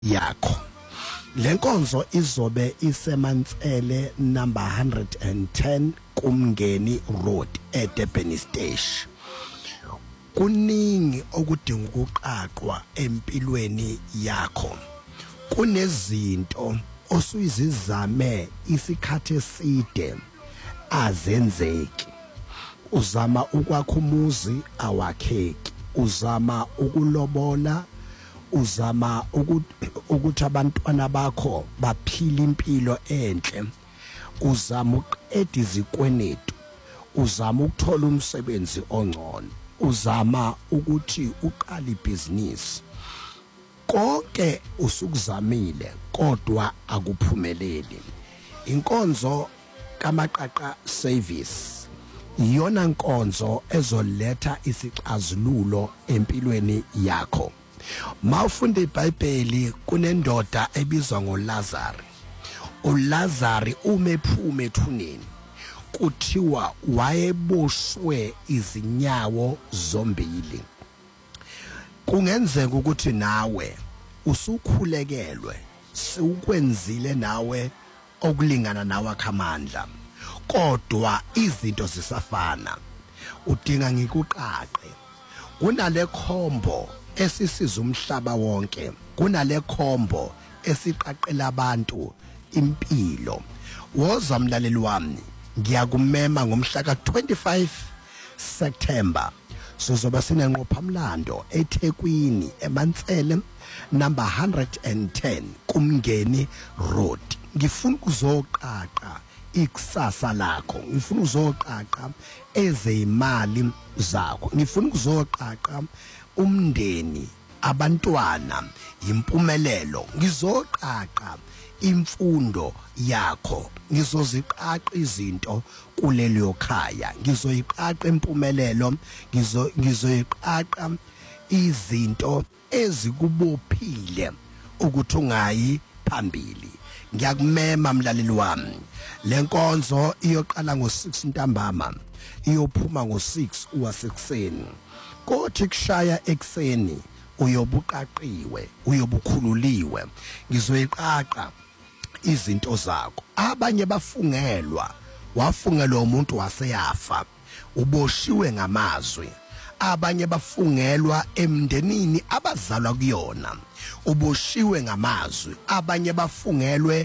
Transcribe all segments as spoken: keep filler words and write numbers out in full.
yakho. Lenkonzo izobe isemantsele number one hundred ten kuMngeni Road eDurban Station. Kuningi okudinga ukuqaqwa empilweni yakho. Kunezinto osuyizizame isikhathi eside azenzeki. Uzama ukwakha umuzi awakheki, uzama ukulobola, uzama ukuthi abantwana bakho baphile impilo enhle, uzama uqeda izikwenetu, uzama ukuthola umsebenzi ongcono, uzama ukuthi uqale ibhizinisi. Konke usukuzamile kodwa akuphumeleli. Inkonzo kaMaqaqa Service iyona nkonzo ezoletha isixazululo empilweni yakho. Mawufunda iBhayibheli kunendoda ebizwa ngoLazarus. uLazarus umephume ethuneni, kuthiwa wayeboshwe izinyawo zombili. Kungenzeka ukuthi nawe usukhulekelwe, siukwenzile nawe okulingana nawe akhamandla, kodwa izinto zisafana. Udinga ngikuqaqe. Kunale khombo esisiza umhlaba wonke, kunale khombo esiqaqela abantu impilo. Woza mlaleli wami, ngiyakumema ngomhla ka twenty-five September sizoba sinenqophamlando eThekwini eMantsele number one hundred ten kuMngeni Road. Ngifuna ukuzoqaqa ikusasa lakho, ngifuna uzoqaqa ezemali zakho, ngifuna ukuzoqaqa umndeni, abantwana, impumelelo. Ngizoqaqa imfundo yakho, ngizoziqaqa izinto kulelo khaya, ngizoyiqaqa impumelelo, ngizo ngizoyiqaqa izinto ezikubophile ukuthi ungayi phambili. Ngiyakumema mlaleli wami, lenkonzo iyoqala ngo six ntambama, iyophuma ngo six uwasekuseni. Kothi kushaya ekseni uyobuqaqiwe, uyobukhululiwe. Ngizoyiqaqa izinto zakho. Abanye bafungelwa, wafungelwa umuntu waseyafa, uboshiwe ngamazwi. Abanye bafungelwa emndenini abazalwa kuyona, uboshiwe ngamazwi. Abanye bafungelwe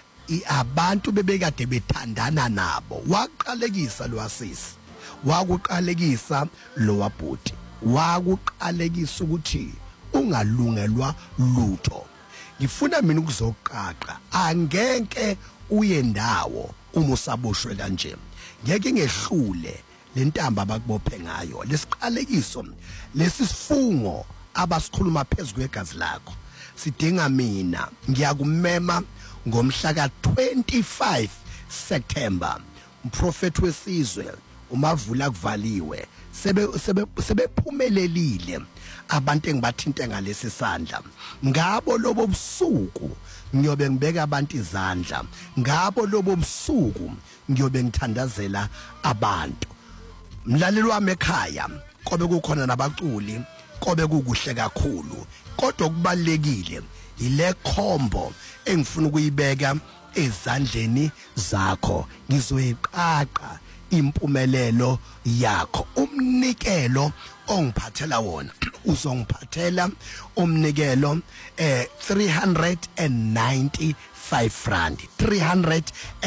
abantu bebekade bethandana nabo. Waqalekisa lo wasisi, wakuqalekisa lo wabhuti, wakuqalekisa ukuthi ungalungelwa lutho. Ngifuna mina ukuzoqaqa, angeke uye ndawo uma usaboshwe kanje. Ngeke ngehlule lentamba abakubophe ngayo, lesiqalekiso, lesisifungo abasikhuluma phezulu kwegazi lakho. Sidinga mina, ngiyakumema ngomhla ka twenty-five September, umprofeti wesizwe uMavula kuvaliwe, sebe sebe sebephumelelile abantu engibathinte ngalesi sandla. Ngabo lobo busuku ngiyobe ngibeka abantu izandla, ngabo lobo busuku ngiyobe ngithandazela abantu. Mlaleli wami ekhaya, kobe kukhona nabaculi, kobe kukuhle kakhulu, kodwa kubalekile ile khombo engifuna ukuyibeka ezandleni zakho. Ngizoyiqaqa impumelelo yakho. Umnikelo ongiphathela wona, uzongiphathela umnikelo eh three hundred ninety-five rand, three hundred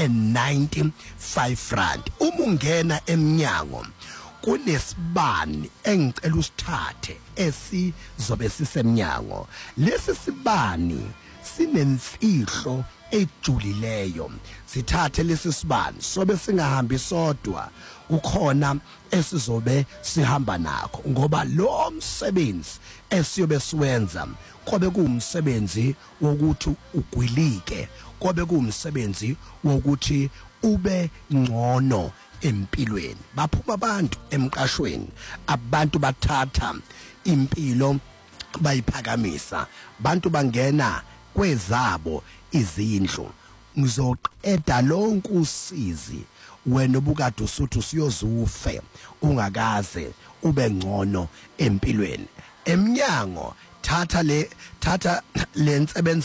ninety-five rand. Uma ungena emnyango kunesibani engicela usithathe esizobe sisemnyango. Lesi sibani sinemfihlo ejulileyo. Sithathe lesi sibani, sobe singahambi sodwa, kukhona esizobe sihamba nakho, ngoba lo msebenzi esiyobe siwenza kobe kuumsebenzi wokuthi ugwilike, kobe kuumsebenzi wokuthi ube ngcono empilweni. Baphuma abantu emqashweni, abantu bathatha impilo bayiphakamisa, abantu bangena kwezabo izindlu. Ngizoqeda lonke usizi wena obukade usuthu siyozufe ungakaze ube ngcono empilweni. Emnyango thatha le thatha le nsebenzo